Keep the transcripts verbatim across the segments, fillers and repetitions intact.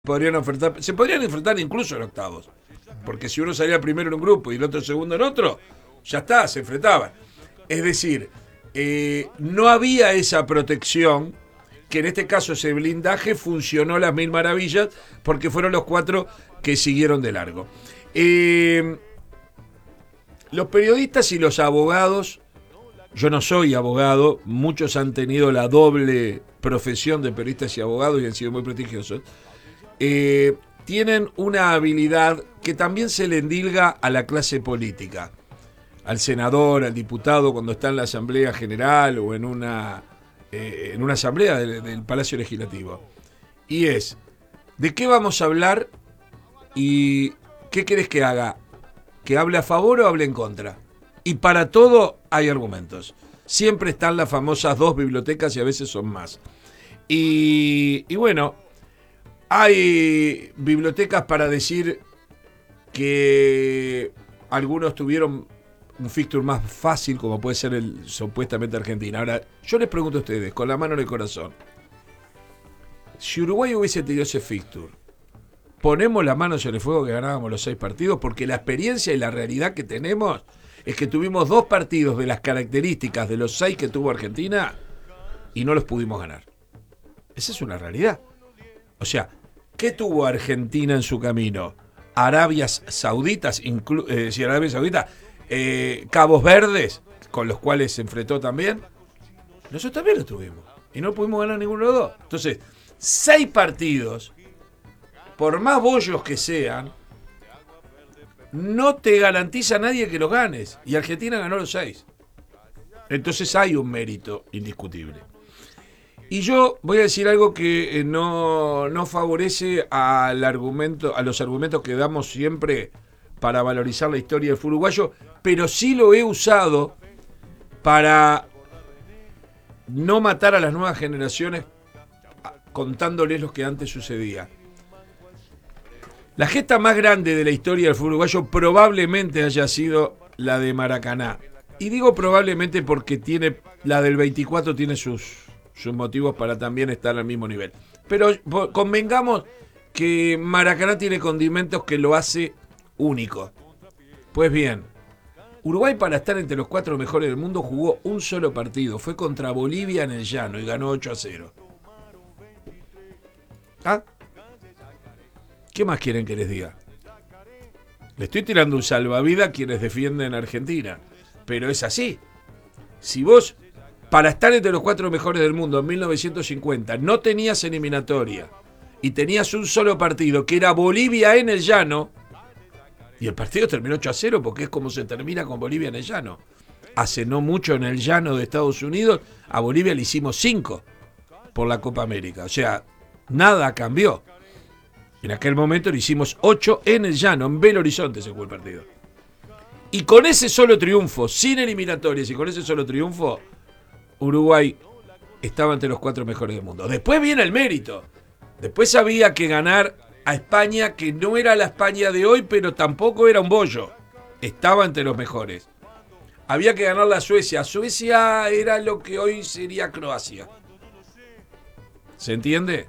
podrían enfrentar, se podrían enfrentar incluso en octavos, porque si uno salía primero en un grupo y el otro segundo en otro, ya está, se enfrentaban. Es decir, eh, no había esa protección, que en este caso ese blindaje funcionó a las mil maravillas, porque fueron los cuatro que siguieron de largo. Eh, los periodistas y los abogados, yo no soy abogado, muchos han tenido la doble profesión de periodistas y abogados y han sido muy prestigiosos, eh, tienen una habilidad que también se le endilga a la clase política, al senador, al diputado cuando está en la Asamblea General o en una, eh, en una asamblea del, del Palacio Legislativo. Y es, ¿de qué vamos a hablar y qué querés que haga? ¿Que hable a favor o hable en contra? Y para todo hay argumentos. Siempre están las famosas dos bibliotecas y a veces son más. Y, y bueno, hay bibliotecas para decir que algunos tuvieron un fixture más fácil, como puede ser el supuestamente Argentina. Ahora, yo les pregunto a ustedes, con la mano en el corazón, si Uruguay hubiese tenido ese fixture, ¿ponemos las manos en el fuego que ganábamos los seis partidos? Porque la experiencia y la realidad que tenemos es que tuvimos dos partidos de las características de los seis que tuvo Argentina y no los pudimos ganar. Esa es una realidad. O sea, ¿qué tuvo Argentina en su camino? Arabias Sauditas, inclu- eh, decir, Arabia Saudita, eh, Cabos Verdes, con los cuales se enfrentó también. Nosotros también lo tuvimos y no pudimos ganar ninguno de los dos. Entonces, seis partidos, por más bollos que sean, no te garantiza a nadie que los ganes. Y Argentina ganó los seis. Entonces hay un mérito indiscutible. Y yo voy a decir algo que no, no favorece al argumento, a los argumentos que damos siempre para valorizar la historia del fútbol uruguayo, pero sí lo he usado para no matar a las nuevas generaciones contándoles lo que antes sucedía. La gesta más grande de la historia del fútbol uruguayo probablemente haya sido la de Maracaná. Y digo probablemente porque tiene la del veinticuatro tiene sus, sus motivos para también estar al mismo nivel. Pero convengamos que Maracaná tiene condimentos que lo hace único. Pues bien, Uruguay, para estar entre los cuatro mejores del mundo, jugó un solo partido. Fue contra Bolivia en el llano y ganó ocho a cero. ¿Ah? ¿Qué más quieren que les diga? Le estoy tirando un salvavidas a quienes defienden a Argentina. Pero es así. Si vos, para estar entre los cuatro mejores del mundo en mil novecientos cincuenta, no tenías eliminatoria y tenías un solo partido, que era Bolivia en el llano, y el partido terminó ocho a cero porque es como se termina con Bolivia en el llano. Hace no mucho en el llano de Estados Unidos, a Bolivia le hicimos cinco por la Copa América. O sea, nada cambió. En aquel momento le hicimos ocho en el llano, en Belo Horizonte se jugó el partido. Y con ese solo triunfo, sin eliminatorias y con ese solo triunfo, Uruguay estaba entre los cuatro mejores del mundo. Después viene el mérito. Después había que ganar a España, que no era la España de hoy, pero tampoco era un bollo. Estaba entre los mejores. Había que ganar a Suecia. Suecia era lo que hoy sería Croacia. ¿Se entiende?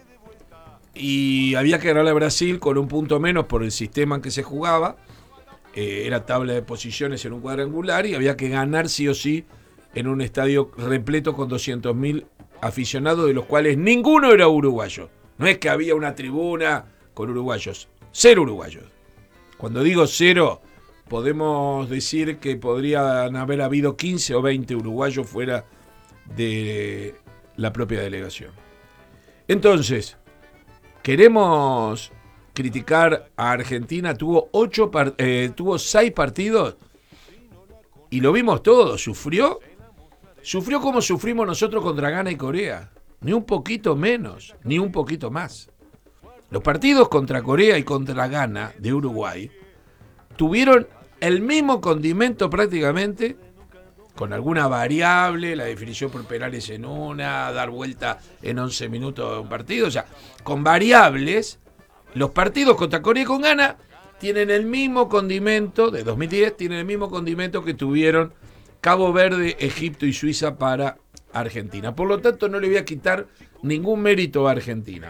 Y había que ganar a Brasil con un punto menos por el sistema en que se jugaba. Eh, era tabla de posiciones en un cuadrangular y había que ganar sí o sí en un estadio repleto con doscientos mil aficionados, de los cuales ninguno era uruguayo. No es que había una tribuna con uruguayos, cero uruguayos. Cuando digo cero, podemos decir que podrían haber habido quince o veinte uruguayos fuera de la propia delegación. Entonces, queremos criticar a Argentina. Tuvo ocho, eh, tuvo seis partidos y lo vimos todo. Sufrió, sufrió como sufrimos nosotros contra Ghana y Corea. Ni un poquito menos, ni un poquito más. Los partidos contra Corea y contra Ghana de Uruguay tuvieron el mismo condimento prácticamente, con alguna variable, la definición por penales en una, dar vuelta en once minutos de un partido, o sea, con variables. Los partidos contra Corea y con Ghana tienen el mismo condimento, de dos mil diez, tienen el mismo condimento que tuvieron Cabo Verde, Egipto y Suiza para Argentina. Por lo tanto, no le voy a quitar ningún mérito a Argentina.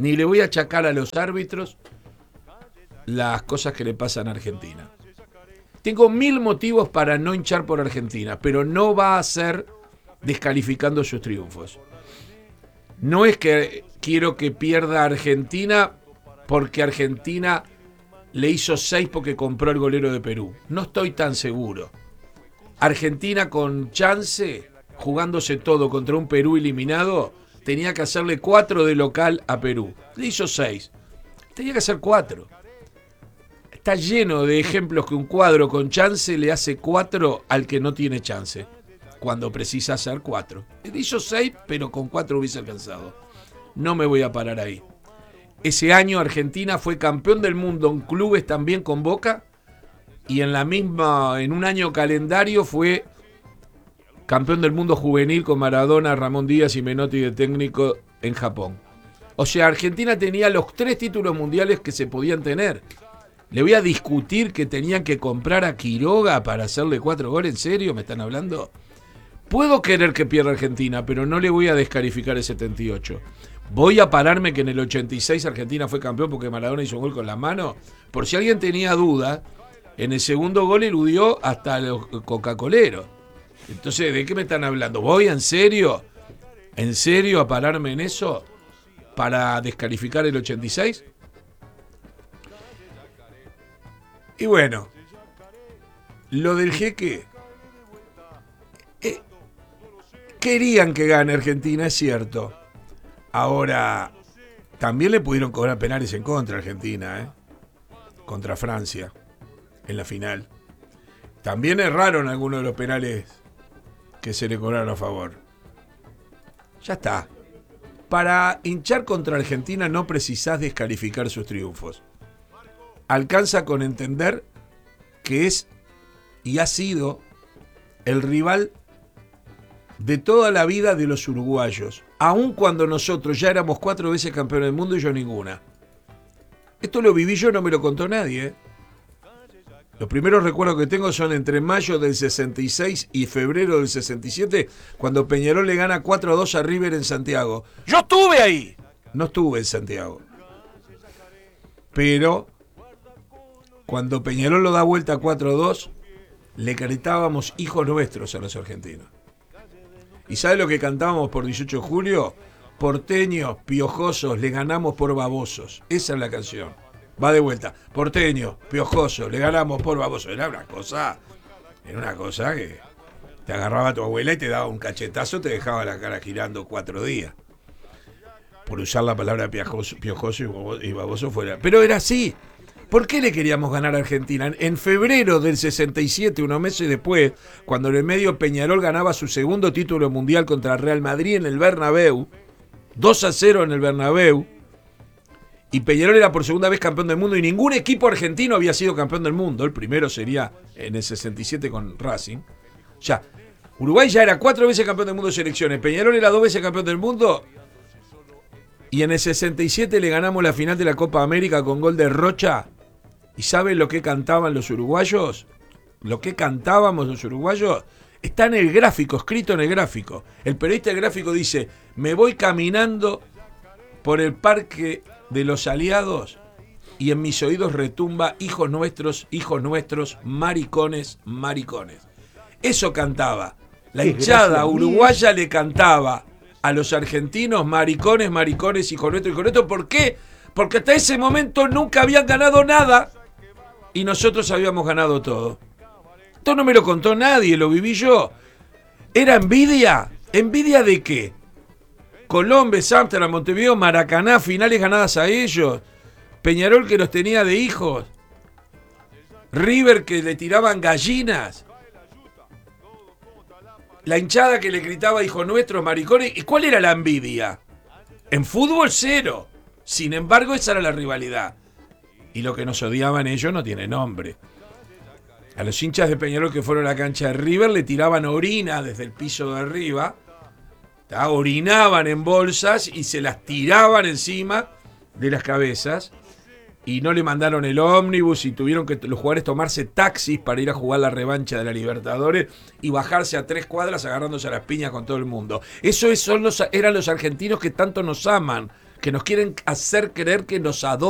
ni le voy a achacar a los árbitros las cosas que le pasan a Argentina. Tengo mil motivos para no hinchar por Argentina, pero no va a ser descalificando sus triunfos. No es que quiero que pierda Argentina porque Argentina le hizo seis porque compró el golero de Perú. No estoy tan seguro. Argentina con chance, jugándose todo contra un Perú eliminado, tenía que hacerle cuatro de local a Perú. Le hizo seis. Tenía que hacer cuatro. Está lleno de ejemplos que un cuadro con chance le hace cuatro al que no tiene chance, cuando precisa hacer cuatro. Le hizo seis, pero con cuatro hubiese alcanzado. No me voy a parar ahí. Ese año Argentina fue campeón del mundo en clubes también con Boca, y en la misma, en un año calendario fue campeón del mundo juvenil con Maradona, Ramón Díaz y Menotti de técnico en Japón. O sea, Argentina tenía los tres títulos mundiales que se podían tener. ¿Le voy a discutir que tenían que comprar a Quiroga para hacerle cuatro goles? ¿En serio me están hablando? Puedo querer que pierda Argentina, pero no le voy a descalificar el setenta y ocho. ¿Voy a pararme que en el ochenta y seis Argentina fue campeón porque Maradona hizo un gol con la mano? Por si alguien tenía duda, en el segundo gol eludió hasta los coca-coleros. Entonces, ¿de qué me están hablando? ¿Voy en serio? ¿En serio a pararme en eso para descalificar el ochenta y seis? Y bueno, lo del Jeque, eh, querían que gane Argentina, es cierto. Ahora, también le pudieron cobrar penales en contra a Argentina, ¿eh? Contra Francia, en la final. También erraron algunos de los penales que se le cobraron a favor. Ya está. Para hinchar contra Argentina no precisás descalificar sus triunfos. Alcanza con entender que es y ha sido el rival de toda la vida de los uruguayos, aun cuando nosotros ya éramos cuatro veces campeones del mundo y yo ninguna. Esto lo viví yo, no me lo contó nadie, ¿eh? Los primeros recuerdos que tengo son entre mayo del sesenta y seis y febrero del sesenta y siete, cuando Peñarol le gana cuatro a dos a River en Santiago. ¡Yo estuve ahí! No estuve en Santiago. Pero cuando Peñarol lo da vuelta cuatro a dos, le gritábamos hijos nuestros a los argentinos. ¿Y sabe lo que cantábamos por dieciocho de julio? Porteños, piojosos, le ganamos por babosos. Esa es la canción. Va de vuelta. Porteños, piojosos, le ganamos por babosos. Era una cosa, era una cosa que te agarraba tu abuela y te daba un cachetazo, te dejaba la cara girando cuatro días. Por usar la palabra piojoso, piojoso y baboso fuera. Pero era así. ¿Por qué le queríamos ganar a Argentina? En febrero del sesenta y siete, unos meses después, cuando en el medio Peñarol ganaba su segundo título mundial contra el Real Madrid en el Bernabéu, dos a cero en el Bernabéu, y Peñarol era por segunda vez campeón del mundo y ningún equipo argentino había sido campeón del mundo. El primero sería en el sesenta y siete con Racing. O sea, Uruguay ya era cuatro veces campeón del mundo de selecciones, Peñarol era dos veces campeón del mundo, y en el sesenta y siete le ganamos la final de la Copa América con gol de Rocha. ¿Y saben lo que cantaban los uruguayos? Lo que cantábamos los uruguayos está en el gráfico, escrito en el gráfico. El periodista del gráfico dice: me voy caminando por el Parque de los Aliados y en mis oídos retumba hijos nuestros, hijos nuestros, maricones, maricones. Eso cantaba. La hinchada uruguaya le cantaba a los argentinos maricones, maricones, hijos nuestros, hijos nuestros. ¿Por qué? Porque hasta ese momento nunca habían ganado nada y nosotros habíamos ganado todo. Esto no me lo contó nadie, lo viví yo. ¿Era envidia? ¿Envidia de qué? Colón, Amsterdam, Montevideo, Maracaná, finales ganadas a ellos. Peñarol que los tenía de hijos. River que le tiraban gallinas. La hinchada que le gritaba hijos nuestros, maricones. ¿Y cuál era la envidia? En fútbol cero. Sin embargo, esa era la rivalidad. Y lo que nos odiaban ellos no tiene nombre. A los hinchas de Peñarol que fueron a la cancha de River le tiraban orina desde el piso de arriba. Orinaban en bolsas y se las tiraban encima de las cabezas. Y no le mandaron el ómnibus y tuvieron que los jugadores tomarse taxis para ir a jugar la revancha de la Libertadores y bajarse a tres cuadras agarrándose a las piñas con todo el mundo. Esos son los, eran los argentinos que tanto nos aman, que nos quieren hacer creer que nos adoran.